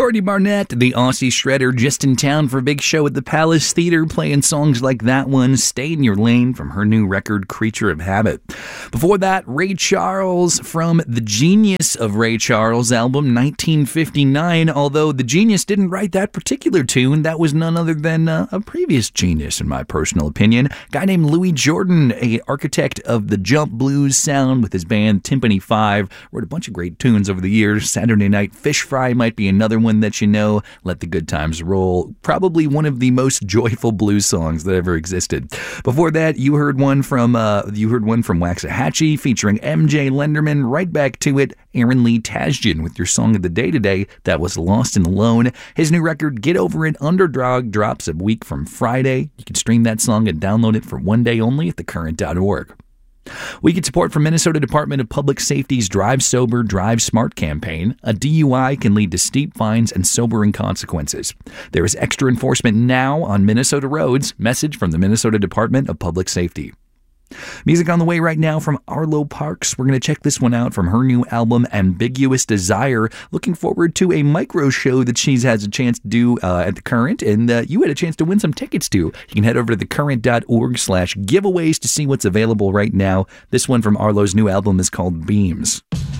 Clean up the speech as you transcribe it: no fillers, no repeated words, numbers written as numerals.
Courtney Barnett, the Aussie shredder, just in town for a big show at the Palace Theater, playing songs like that one, Stay in Your Lane, from her new record, Creature of Habit. Before that, Ray Charles from the Genius of Ray Charles album, 1959, although the genius didn't write that particular tune. That was none other than a previous genius, in my personal opinion. A guy named Louis Jordan, an architect of the jump blues sound with his band Timpani 5, wrote a bunch of great tunes over the years. Saturday Night Fish Fry might be another one that you know. Let the Good Times Roll, probably one of the most joyful blues songs that ever existed. Before that, you heard one from Waxahachie featuring MJ Lenderman. Right back to it, Aaron Lee Tasjian with your song of the day today. That was Lost and Alone. His new record, Get Over It, Underdog, drops a week from Friday. You can stream that song and download it for one day only at thecurrent.org. We get support from Minnesota Department of Public Safety's Drive Sober, Drive Smart campaign. A DUI can lead to steep fines and sobering consequences. There is extra enforcement now on Minnesota roads. Message from the Minnesota Department of Public Safety. Music on the way right now from Arlo Parks. We're going to check this one out from her new album, Ambiguous Desire. Looking forward to a micro show that she has a chance to do at The Current, and you had a chance to win some tickets to. You can head over to thecurrent.org/giveaways to see what's available right now. This one from Arlo's new album is called Beams.